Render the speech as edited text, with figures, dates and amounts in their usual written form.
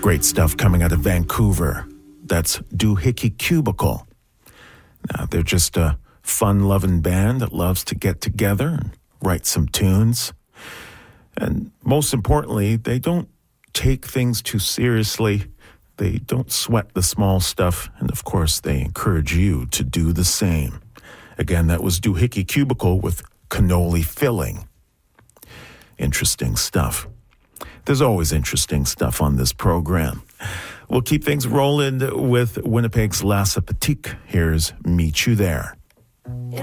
Great stuff coming out of Vancouver. That's Doohickey Cubicle. Now, they're just a fun-loving band that loves to get together and write some tunes. And most importantly, they don't take things too seriously. They don't sweat the small stuff. And of course, they encourage you to do the same. Again, that was Doohickey Cubicle with Cannoli Filling. Interesting stuff. There's always interesting stuff on this program. We'll keep things rolling with Winnipeg's Lasse Petite. Here's Meet You There.